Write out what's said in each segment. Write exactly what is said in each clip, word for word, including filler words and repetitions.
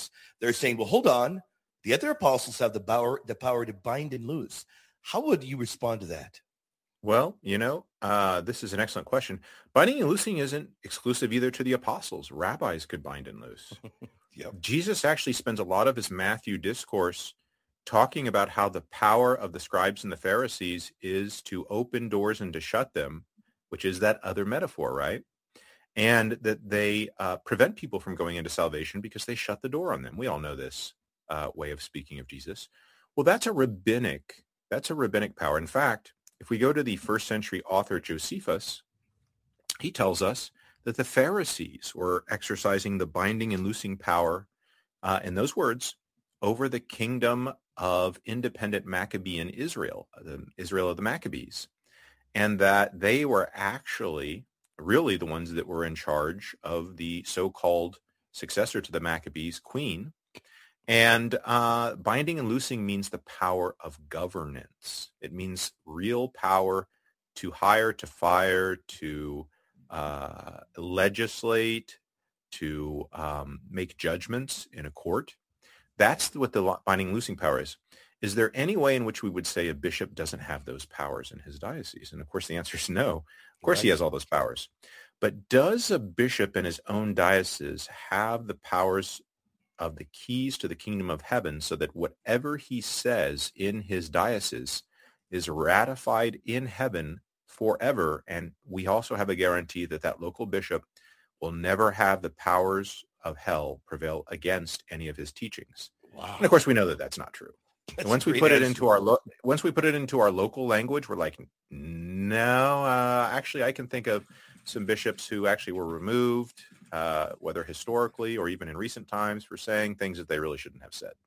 this. They're saying, well, hold on. The other apostles have the power, the power to bind and loose. How would you respond to that? Well, you know, uh, this is an excellent question. Binding and loosing isn't exclusive either to the apostles. Rabbis could bind and loose. Yep. Jesus actually spends a lot of his Matthew discourse talking about how the power of the scribes and the Pharisees is to open doors and to shut them, which is that other metaphor, right? And that they uh, prevent people from going into salvation because they shut the door on them. We all know this uh, way of speaking of Jesus. Well, that's a rabbinic, that's a rabbinic power. In fact, if we go to the first century author Josephus, he tells us that the Pharisees were exercising the binding and loosing power, uh, in those words, over the kingdom of independent Maccabean Israel, the Israel of the Maccabees, and that they were actually really the ones that were in charge of the so-called successor to the Maccabees, queen. And uh, binding and loosing means the power of governance. It means real power to hire, to fire, to uh, legislate, to um, make judgments in a court. That's what the binding and loosing power is. Is there any way in which we would say a bishop doesn't have those powers in his diocese? And of course, the answer is no. Of course, right. He has all those powers. But does a bishop in his own diocese have the powers of the keys to the kingdom of heaven so that whatever he says in his diocese is ratified in heaven forever? And we also have a guarantee that that local bishop will never have the powers of hell prevail against any of his teachings. Wow. And of course, we know that that's not true. That's once we put answer. it into our lo- once we put it into our local language, we're like, no, uh, actually, I can think of some bishops who actually were removed, uh, whether historically or even in recent times, for saying things that they really shouldn't have said.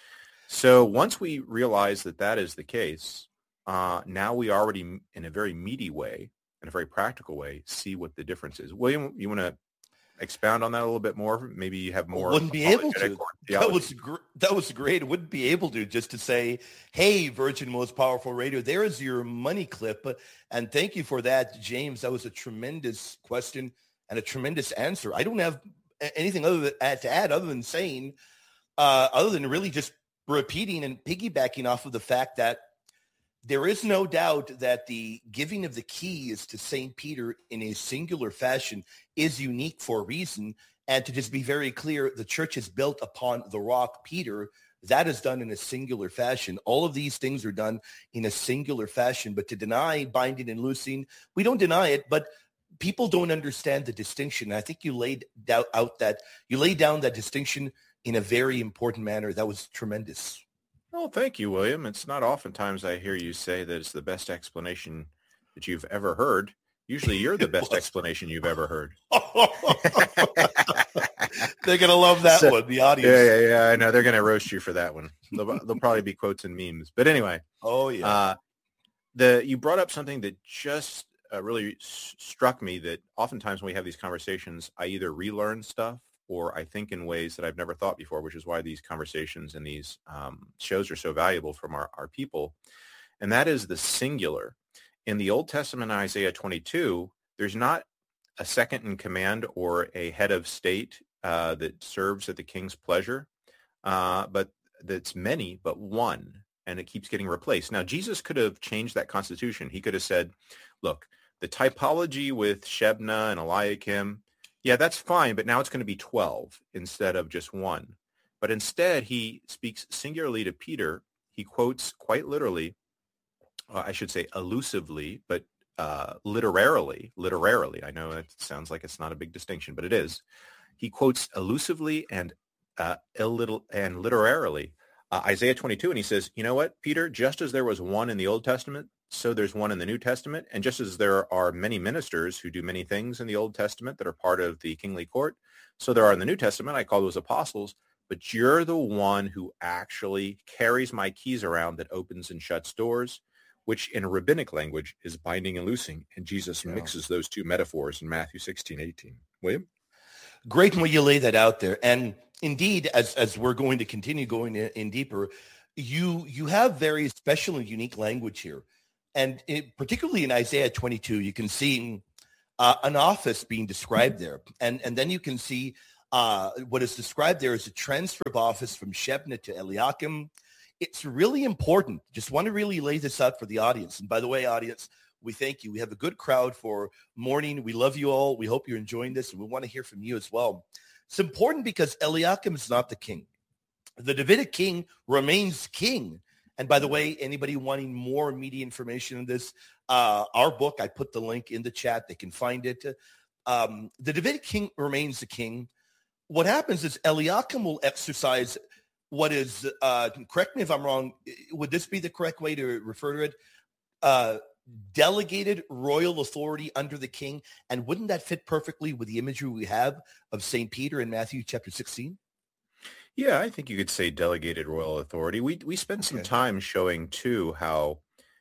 So once we realize that that is the case, uh, now we already, in a very meaty way, in a very practical way, see what the difference is. William, you want to expound on that a little bit more? Maybe you have more. Wouldn't be able to. That was gr- that was great. It wouldn't be able to just to say, "Hey, Virgin Most Powerful Radio, there is your money clip," and thank you for that, James. That was a tremendous question and a tremendous answer. I don't have anything other than, to add other than saying, uh, other than really just repeating and piggybacking off of the fact that there is no doubt that the giving of the keys to Saint Peter in a singular fashion is unique for a reason. And to just be very clear, the church is built upon the rock, Peter. That is done in a singular fashion. All of these things are done in a singular fashion. But to deny binding and loosing, we don't deny it, but people don't understand the distinction. I think you laid out that you laid down that distinction in a very important manner. That was tremendous. Oh, thank you, William. It's not oftentimes I hear you say that it's the best explanation that you've ever heard. Usually you're the best explanation you've ever heard. They're going to love that so, one, the audience. Yeah, yeah, yeah. I know. They're going to roast you for that one. There'll, there'll probably be quotes and memes. But anyway. Oh, yeah. Uh, the You brought up something that just uh, really s- struck me, that oftentimes when we have these conversations, I either relearn stuff or I think in ways that I've never thought before, which is why these conversations and these um, shows are so valuable from our, our people. And that is the singular. In the Old Testament, Isaiah twenty-two, there's not a second in command or a head of state uh, that serves at the king's pleasure, uh, but that's many, but one, and it keeps getting replaced. Now, Jesus could have changed that constitution. He could have said, look, the typology with Shebna and Eliakim, yeah, that's fine, but now it's going to be twelve instead of just one. But instead, he speaks singularly to Peter. He quotes quite literally, uh, I should say elusively, but uh, literarily, literarily. I know it sounds like it's not a big distinction, but it is. He quotes elusively and uh, illittle and literarily uh, Isaiah twenty-two, and he says, you know what, Peter, just as there was one in the Old Testament, so there's one in the New Testament. And just as there are many ministers who do many things in the Old Testament that are part of the kingly court, so there are in the New Testament. I call those apostles, but you're the one who actually carries my keys around that opens and shuts doors, which in rabbinic language is binding and loosing. And Jesus yeah. mixes those two metaphors in Matthew sixteen, eighteen. William? Great when you lay that out there. And indeed, as as we're going to continue going in, in deeper, you you have very special and unique language here. And it, particularly in Isaiah twenty-two, you can see uh, an office being described there. And, and then you can see Uh, what is described there is a transfer of office from Shebna to Eliakim. It's really important. Just want to really lay this out for the audience. And by the way, audience, we thank you. We have a good crowd for morning. We love you all. We hope you're enjoying this, and we want to hear from you as well. It's important because Eliakim is not the king. The Davidic king remains king. And by the way, anybody wanting more immediate information on this, uh, our book, I put the link in the chat. They can find it. Um, the Davidic king remains the king. What happens is Eliakim will exercise what is, uh, correct me if I'm wrong, would this be the correct way to refer to it? Uh, delegated royal authority under the king. And wouldn't that fit perfectly with the imagery we have of Saint Peter in Matthew chapter sixteen? Yeah, I think you could say delegated royal authority. We we spent some Okay. time showing too how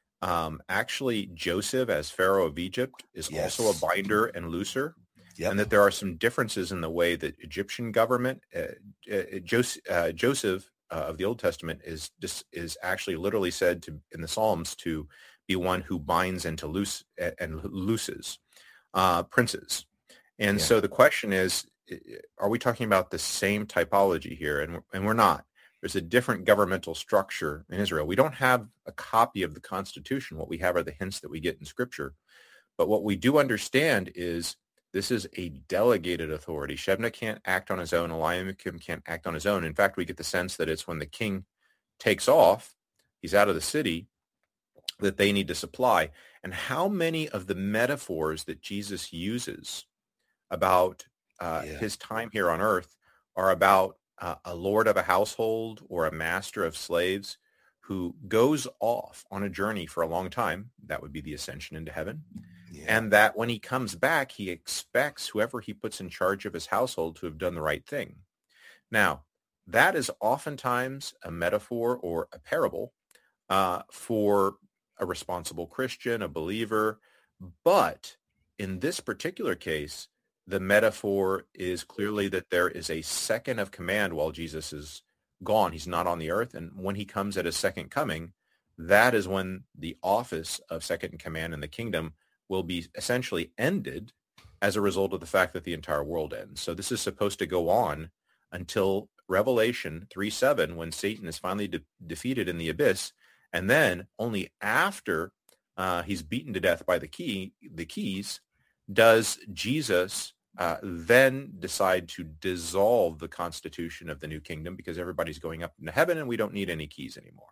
um, actually Joseph as Pharaoh of Egypt is Yes. also a binder and looser, Yep. and that there are some differences in the way that Egyptian government, uh, uh, Joseph, uh, Joseph uh, of the Old Testament is dis- is actually literally said to in the Psalms to be one who binds and to loose and looses uh, princes. And Yeah. so the question is, are we talking about the same typology here? And, and we're not. There's a different governmental structure in Israel. We don't have a copy of the Constitution. What we have are the hints that we get in Scripture. But what we do understand is this is a delegated authority. Shebna can't act on his own. Eliakim can't act on his own. In fact, we get the sense that it's when the king takes off, he's out of the city, that they need to supply. And how many of the metaphors that Jesus uses about uh, Yeah. his time here on earth are about uh, a lord of a household or a master of slaves who goes off on a journey for a long time. That would be the ascension into heaven. Yeah. And that when he comes back, he expects whoever he puts in charge of his household to have done the right thing. Now, that is oftentimes a metaphor or a parable uh, for a responsible Christian, a believer. But in this particular case, the metaphor is clearly that there is a second of command while Jesus is gone. He's not on the earth. And when he comes at his second coming, that is when the office of second in command in the kingdom will be essentially ended as a result of the fact that the entire world ends. So this is supposed to go on until Revelation three seven, when Satan is finally de- defeated in the abyss. And then only after uh, he's beaten to death by the key, the keys, does Jesus uh, then decide to dissolve the constitution of the new kingdom, because everybody's going up into heaven and we don't need any keys anymore.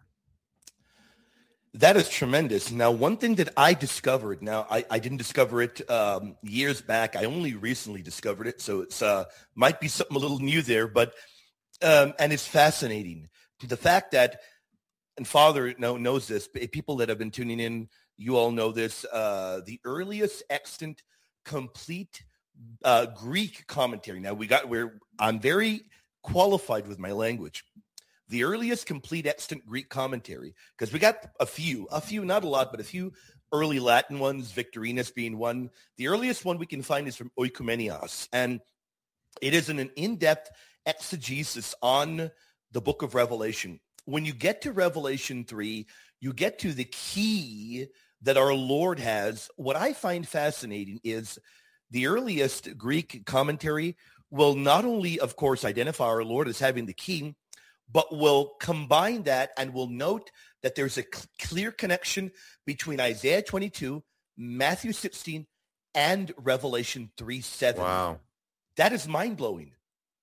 That is tremendous. Now, one thing that I discovered, now I, I didn't discover it um, years back. I only recently discovered it. So it's uh, might be something a little new there, but um, and it's fascinating. The fact that, and Father know, knows this, people that have been tuning in, you all know this, uh, the earliest extant complete uh, Greek commentary. Now we got where I'm very qualified with my language. The earliest complete extant Greek commentary, because we got a few, a few, not a lot, but a few early Latin ones, Victorinus being one. The earliest one we can find is from Oikoumenios, and it is an in-depth exegesis on the book of Revelation. When you get to Revelation three, you get to the key that our Lord has. What I find fascinating is the earliest Greek commentary will not only, of course, identify our Lord as having the key, but will combine that and will note that there's a cl- clear connection between Isaiah twenty-two, Matthew sixteen, and Revelation three seven. Wow. That is mind-blowing.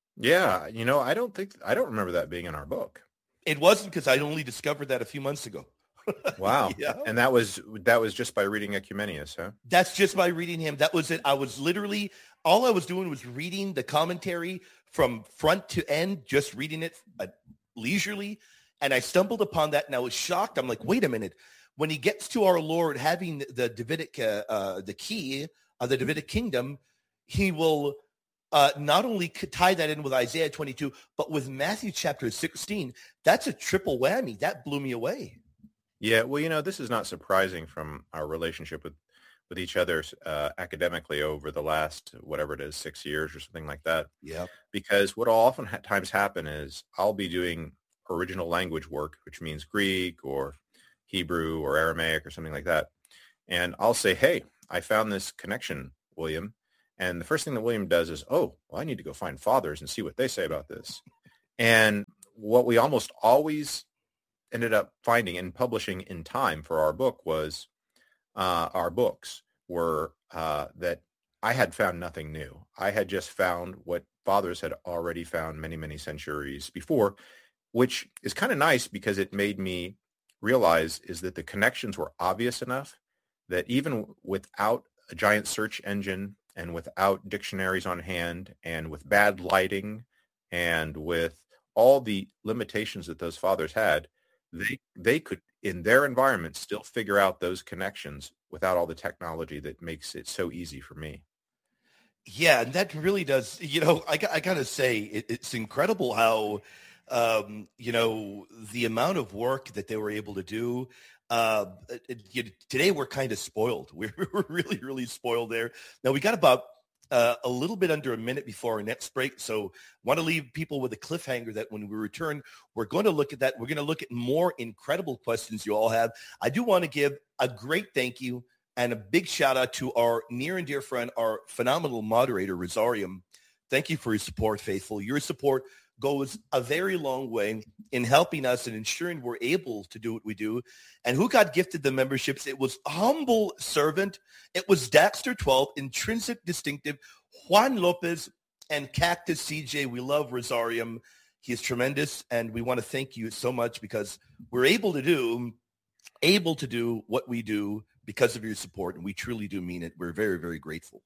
Yeah. You know, I don't think, I don't remember that being in our book. It wasn't, because I only discovered that a few months ago. Wow. Yeah. And that was, that was just by reading Ecumenius, huh? That's just by reading him. That was it. I was literally, all I was doing was reading the commentary from front to end, just reading it uh, leisurely. And I stumbled upon that and I was shocked. I'm like, wait a minute. When he gets to our Lord having the Davidic, uh, uh, the key of the Davidic kingdom, he will uh, not only tie that in with Isaiah twenty-two, but with Matthew chapter sixteen. That's a triple whammy. That blew me away. Yeah. Well, you know, this is not surprising from our relationship with, with each other uh, academically over the last, whatever it is, six years or something like that. Yeah. Because what will oftentimes happen is I'll be doing original language work, which means Greek or Hebrew or Aramaic or something like that. And I'll say, hey, I found this connection, William. And the first thing that William does is, oh, well, I need to go find fathers and see what they say about this. And what we almost always ended up finding and publishing in time for our book was uh, our books were uh, that I had found nothing new. I had just found what fathers had already found many, many centuries before, which is kind of nice because it made me realize is that the connections were obvious enough that even without a giant search engine and without dictionaries on hand and with bad lighting and with all the limitations that those fathers had, they they could, in their environment, still figure out those connections without all the technology that makes it so easy for me. Yeah, and that really does, you know, I, I got to say, it, it's incredible how, um, you know, the amount of work that they were able to do. Uh, it, it, today, we're kind of spoiled. We're, we're really, really spoiled there. Now, we got about uh, a little bit under a minute before our next break. So want to leave people with a cliffhanger that when we return, we're going to look at that. We're going to look at more incredible questions you all have. I do want to give a great thank you and a big shout out to our near and dear friend, our phenomenal moderator, Rosarium. Thank you for your support, Faithful. Your support goes a very long way in helping us and ensuring we're able to do what we do. And who got gifted the memberships? It was Humble Servant. It was Daxter twelve, Intrinsic Distinctive, Juan Lopez, and Cactus C J. We love Rosarium. He is tremendous, and we want to thank you so much because we're able to do, able to do what we do because of your support, and we truly do mean it. We're very, very grateful.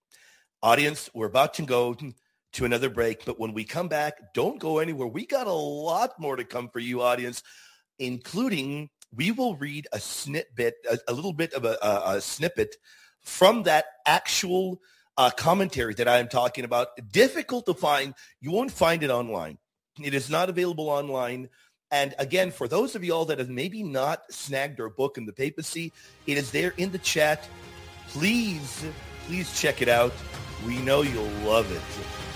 Audience, we're about to go to another break, but when we come back, don't go anywhere. We got a lot more to come for you, audience, including we will read a snippet, a, a little bit of a, a, a snippet from that actual uh, commentary that I am talking about. Difficult to find. You won't find it online. It is not available online. And again, for those of you all that have maybe not snagged our book in the papacy, it is there in the chat. Please, please check it out. We know you'll love it.